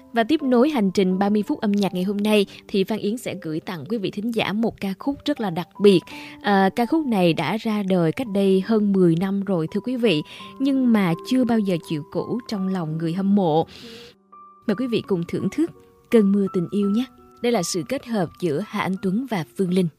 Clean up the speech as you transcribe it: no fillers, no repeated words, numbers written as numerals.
Và tiếp nối hành trình 30 phút âm nhạc ngày hôm nay thì Phan Yến sẽ gửi tặng quý vị thính giả một ca khúc rất là đặc biệt. Ca khúc này đã ra đời cách đây hơn 10 năm rồi thưa quý vị, nhưng mà chưa bao giờ chịu cũ trong lòng người hâm mộ. Mời quý vị cùng thưởng thức Cơn mưa tình yêu nhé. Đây là sự kết hợp giữa Hà Anh Tuấn và Phương Linh.